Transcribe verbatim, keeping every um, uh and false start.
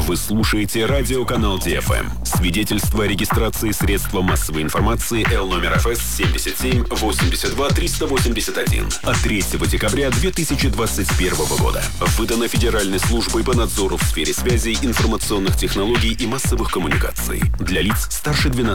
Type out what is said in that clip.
Вы слушаете радиоканал Ди эф эм. Свидетельство о регистрации средства массовой информации Л номер эф эс семьдесят семь восемьдесят два триста восемьдесят один от третьего декабря две тысячи двадцать первого года. Выдано Федеральной службой по надзору в сфере связи, информационных технологий и массовых коммуникаций для лиц старше двенадцати